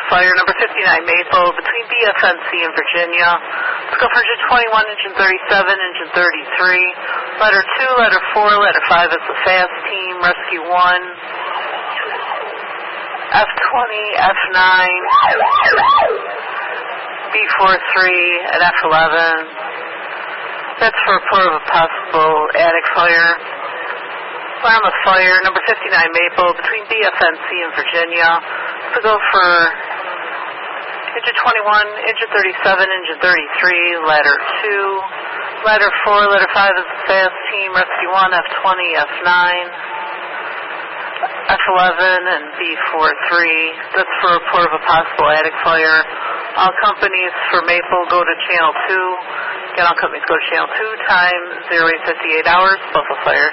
fire, number 59 Maple, between BFNC and Virginia. Let's go for engine 21, engine 37, engine 33. Letter 2, letter 4, letter 5 is the fast team. Rescue 1. F20, F9, B43, and F11. That's for a report of a possible attic fire. Alarm of fire, number 59 Maple, between BFNC and Virginia. So go for engine 21, engine 37, engine 33, ladder 2. Ladder 4, ladder 5 is the fast team. Rescue 1, F20, F9, F11, and B43. That's for a report of a possible attic fire. All companies for Maple go to channel 2. Again, all companies go to channel 2, time 08:58 hours, Buffalo Fire.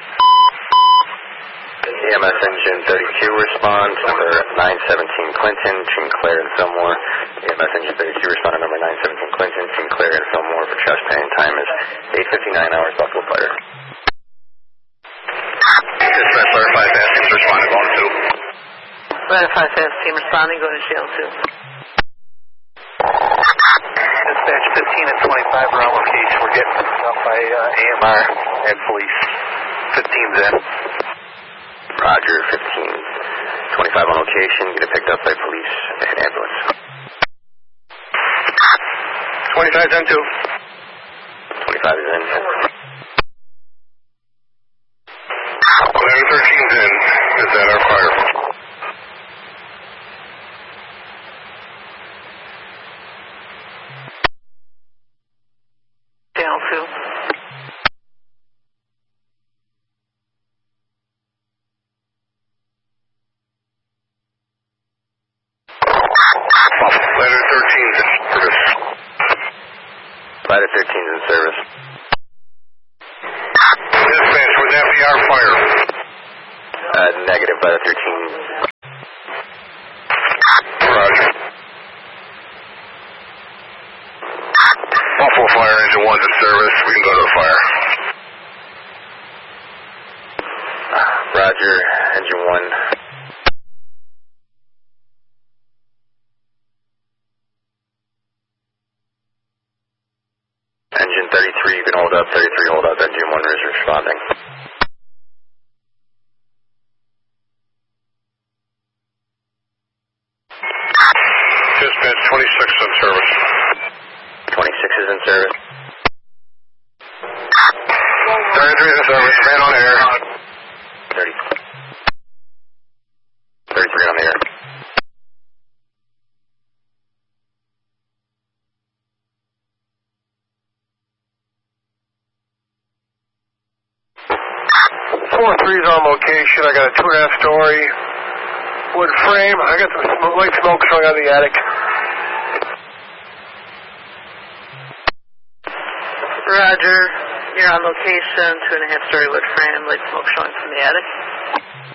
EMS engine 32 responds, number 917 Clinton, between Claire and Fillmore. EMS engine 32 responded, number 917 Clinton, between Claire and Fillmore for chest pain. Time is 8:59 hours, Buffalo Fire. Dispatch, letter 5 fast teams responding, going to 2. Letter 5 fast team responding, going to channel 2. Dispatch 15 and 25 are on location. We're getting picked up by AMR and police. 15's in. Roger, 15. 25 on location, get picked up by police and ambulance. 25's in 2. 25 is in. Letter 13's in. Is that our fire? Channel 2. Letter 13's in service. Ladder 13 is in service. Dispatch, would that be our fire? Negative, ladder 13. Roger. Buffalo Fire, engine 1's in service. We can go to the fire. Roger, engine 1. Engine 33, you can hold up. 33, hold up. Engine 1 is responding. Dispatch, 26 is in service. 26 is in service. 33 is in service. Man on air. 30. 33 on the air. Four threes on location. I got a 2.5 story wood frame. I got some light smoke showing on the attic. Roger, you're on location, 2.5 story wood frame, light smoke showing from the attic.